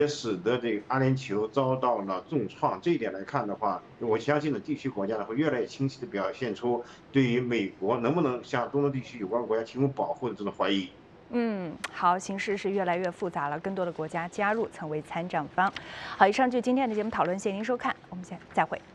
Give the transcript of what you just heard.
也使得这个阿联酋遭到了重创。这一点来看的话，我相信呢，地区国家呢会越来越清晰地表现出对于美国能不能向中东地区有关国家提供保护的这种怀疑。 好，形势是越来越复杂了，更多的国家加入曾为参战方。好，以上就是今天的节目讨论，谢谢您收看，我们再会。